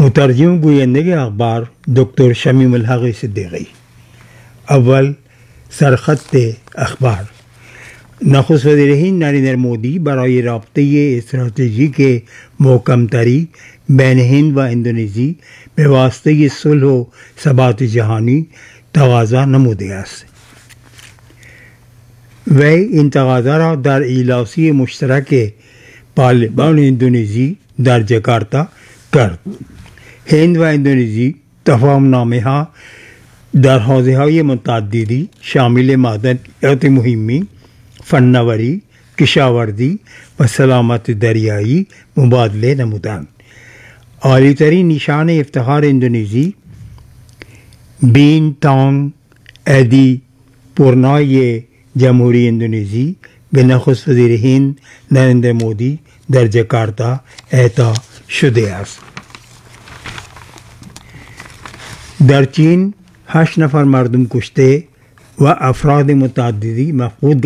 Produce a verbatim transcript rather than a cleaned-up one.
मुतरजम गोयंदगी अखबार डॉक्टर शमीमुल हक सिद्दीकी। अव्वल सरखत अखबार। नखुस्त वज़ीर हिंद नरेंद्र मोदी बराए राब्ते स्ट्रैटेजी के मोहकम तरी बैन हिंद व इंडोनेशी बेवास्ते सुलह व सबात जहानी तगाज़ा नमूदे است. वही इन तगाज़ा را در इजलासी मुश्तरक पार्लिमान इंडोनेशी در जकार्ता کرد. हिंद व इंडोनेशी तफाहुमनामे ها در حوزه‌های متعددی شامل معدنیات مهمی، فناوری، کشاورزی و سلامت دریایی مبادله نمودند. عالی‌ترین نشان افتخار اندونزی بینتان ادی پورنای جمهوری اندونزی به نخست وزیر هند نریندر مودی در جکارتا اعطا شده است. در چین هشت نفر مردم کشته و افراد متعددی مفقود